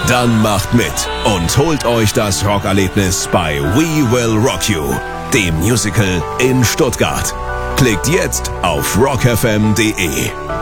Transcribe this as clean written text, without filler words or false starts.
Dann macht mit und holt euch das Rockerlebnis bei We Will Rock You, dem Musical in Stuttgart. Klickt jetzt auf rockfm.de.